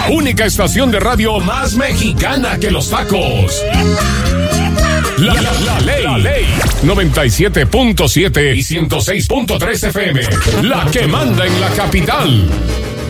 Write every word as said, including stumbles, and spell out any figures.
la única estación de radio más mexicana que los tacos. La, la, la ley, la ley. noventa y siete punto siete y ciento seis punto tres F M. La que manda en la capital.